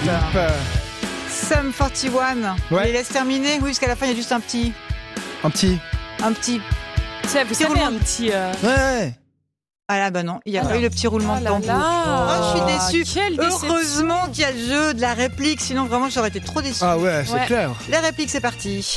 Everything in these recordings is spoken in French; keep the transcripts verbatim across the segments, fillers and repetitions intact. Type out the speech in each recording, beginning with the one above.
Super. Sum quarante et un. Ouais. On les laisse terminer. Oui, jusqu'à la fin, il y a juste un petit. Un petit. Un petit. Tu sais, vous savez, roulement. un petit... euh, Ouais, ouais. Ah là, bah non, il n'y a Ah pas non. eu le petit roulement Oh de là tambour. là. Oh, je suis déçue. Quelle déception. Heureusement qu'il y a le jeu de la réplique, sinon vraiment j'aurais été trop déçue. Ah ouais, c'est Ouais. clair. La réplique, c'est parti.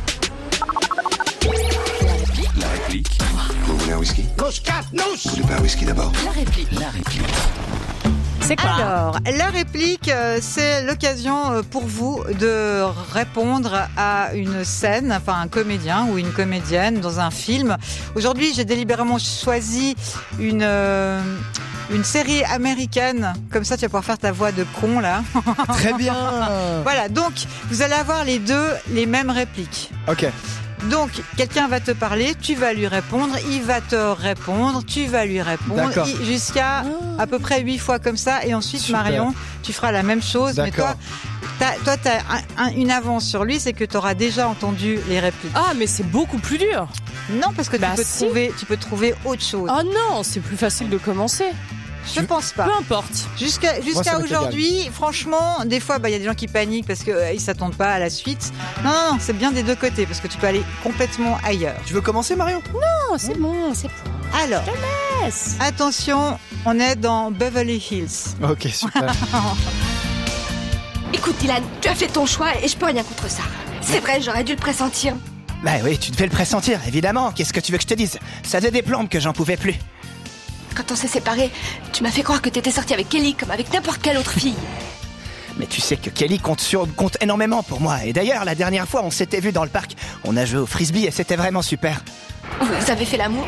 La réplique. Vous voulez un whisky? Vous voulez pas un whisky d'abord? La réplique. La réplique. C'est quoi? Alors, la réplique, euh, c'est l'occasion euh, pour vous de répondre à une scène, enfin un comédien ou une comédienne dans un film. Aujourd'hui, j'ai délibérément choisi une euh, une série américaine. Comme ça, tu vas pouvoir faire ta voix de con là. Très bien. Voilà, donc vous allez avoir les deux les mêmes répliques. Ok. Donc, quelqu'un va te parler, tu vas lui répondre, il va te répondre, tu vas lui répondre, D'accord. i- jusqu'à à peu près huit fois comme ça. Et ensuite, Super. Marion, tu feras la même chose. Mais D'accord. toi, t'as, toi, t'as un- un- une avance sur lui, c'est que tu auras déjà entendu les répliques. Ah, mais c'est beaucoup plus dur. Non, parce que Bah tu, peux si. trouver, tu peux trouver autre chose. Oh non, c'est plus facile de commencer. Je pense pas. Peu importe. Jusqu'à, ça jusqu'à m'est aujourd'hui, franchement, des fois, bah, il y a des gens qui paniquent parce qu'ils ne s'attendent pas à la suite. Non, non, non, c'est bien des deux côtés parce que tu peux aller complètement ailleurs. Tu veux commencer, Marion? Non, c'est bon, c'est bon. Alors, Yes. attention, on est dans Beverly Hills. Ok, super. Écoute, Dylan, tu as fait ton choix et je peux rien contre ça. C'est vrai, j'aurais dû le pressentir. Bah oui, tu devais le pressentir, évidemment. Qu'est-ce que tu veux que je te dise? Ça faisait des plombes que j'en pouvais plus. Quand on s'est séparés, tu m'as fait croire que t'étais sorti avec Kelly comme avec n'importe quelle autre fille. Mais tu sais que Kelly compte, sur, compte énormément pour moi. Et d'ailleurs, la dernière fois, on s'était vu dans le parc. On a joué au frisbee et c'était vraiment super. Vous avez fait l'amour?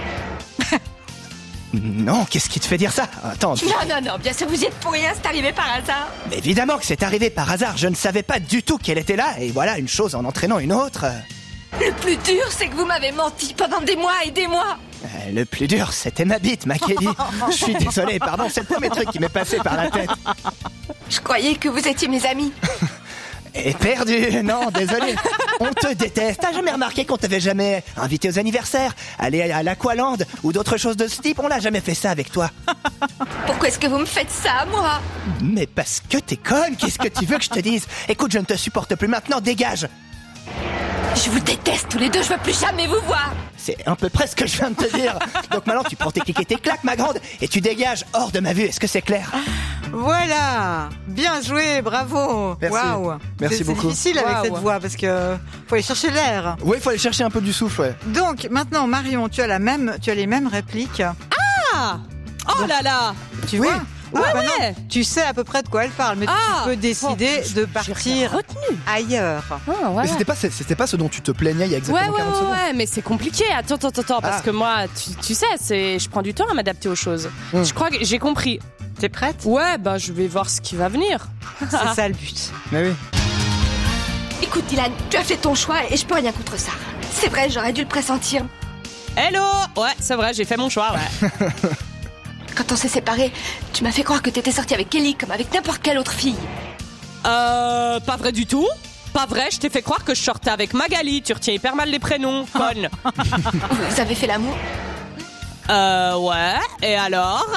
Non, qu'est-ce qui te fait dire ça? Attends, Non, non, non, bien sûr, vous y êtes pour rien, c'est arrivé par hasard. mais évidemment que c'est arrivé par hasard. Je ne savais pas du tout qu'elle était là. Et voilà, une chose en entraînant une autre. Le plus dur, c'est que vous m'avez menti pendant des mois et des mois. Euh, Le plus dur, c'était ma bite, ma Kelly. Je suis désolé, pardon, c'est le premier truc qui m'est passé par la tête. Je croyais que vous étiez mes amis. Et perdu, non, désolé. On te déteste. T'as jamais remarqué qu'on t'avait jamais invité aux anniversaires, aller à l'Aqualand ou d'autres choses de ce type? On n'a jamais fait ça avec toi. Pourquoi est-ce que vous me faites ça, moi? Mais parce que t'es conne, qu'est-ce que tu veux que je te dise? Écoute, je ne te supporte plus maintenant, dégage. Je vous déteste tous les deux, je veux plus jamais vous voir. C'est un peu près ce que je viens de te dire. Donc maintenant, tu prends tes clics et tes claques, ma grande, et tu dégages hors de ma vue. Est-ce que c'est clair? Voilà, bien joué, bravo. Merci. Waouh. Merci c'est, beaucoup. C'est difficile avec Waouh. cette voix parce que faut aller chercher l'air. Ouais, il faut aller chercher un peu du souffle, ouais. Donc maintenant, Marion, tu as la même, tu as les mêmes répliques. Ah. Oh là là. Tu Oui. vois? Ouais, Ah, maintenant, ouais. tu sais à peu près de quoi elle parle, mais Ah. tu peux décider Oh, de j'ai partir rien retenu. ailleurs. Ah, ouais. Mais c'était pas, c'était pas ce dont tu te plaignais il y a Ouais, exactement ouais, quarante ouais, secondes. ouais, mais c'est compliqué. Attends, attends, attends, parce Ah. que moi, tu, tu sais, c'est, je prends du temps à m'adapter aux choses. Hum. Je crois que j'ai compris. T'es prête? Ouais, ben je vais voir ce qui va venir. C'est ça le but. Mais oui. Écoute, Dylan, tu as fait ton choix et je peux rien contre ça. C'est vrai, j'aurais dû le pressentir. Hello. Ouais, c'est vrai, j'ai fait mon choix. Ouais. Quand on s'est séparés, tu m'as fait croire que t'étais sorti avec Kelly comme avec n'importe quelle autre fille. Euh, pas vrai du tout. Pas vrai, je t'ai fait croire que je sortais avec Magali. Tu retiens hyper mal les prénoms, conne. Vous avez fait l'amour? Euh, ouais. Et alors?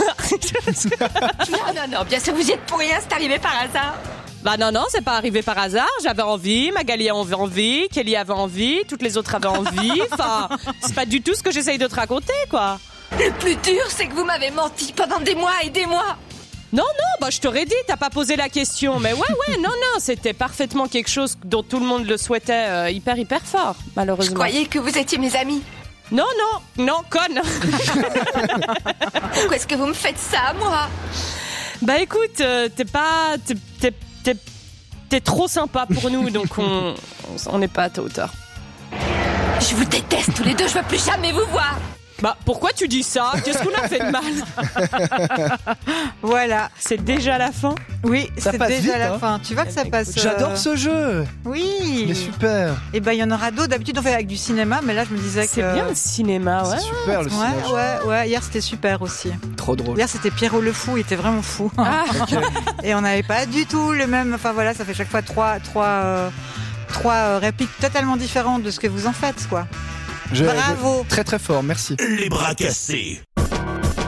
Non, non, non, bien sûr, vous y êtes pour rien, c'est arrivé par hasard. Bah non, non, c'est pas arrivé par hasard. J'avais envie, Magali avait envie, Kelly avait envie, toutes les autres avaient envie. Enfin, c'est pas du tout ce que j'essaye de te raconter, quoi. Le plus dur, c'est que vous m'avez menti pendant des mois et des mois. Non, non, bah je t'aurais dit, t'as pas posé la question. Mais ouais, ouais, non, non, c'était parfaitement quelque chose dont tout le monde le souhaitait euh, hyper, hyper fort, Je malheureusement. croyais que vous étiez mes amis. Non, non, non, conne. Pourquoi est-ce que vous me faites ça, moi? Bah écoute, euh, t'es pas... T'es, t'es, t'es, t'es trop sympa pour nous, donc on on n'est pas à ta hauteur. Je vous déteste tous les deux, je veux plus jamais vous voir. Bah pourquoi tu dis ça? Qu'est-ce qu'on a fait de mal? Voilà. C'est déjà la fin? Oui, Ça c'est passe déjà vite, la hein. fin. Tu vois que ça passe. J'adore euh, ce jeu. Oui. Il est super. Et ben il y en aura d'autres. D'habitude on fait avec du cinéma, mais là je me disais que. C'est bien le cinéma, ouais. C'est super le cinéma. Ouais, ouais, ouais. Hier c'était super aussi. Trop drôle. Hier c'était Pierrot le fou, il était vraiment fou. Ah, Et on n'avait pas du tout le même. Enfin voilà, ça fait chaque fois trois, trois, euh, trois euh, répliques totalement différentes de ce que vous en faites, quoi. Je- Bravo. je- Très très fort, merci. Les bras cassés.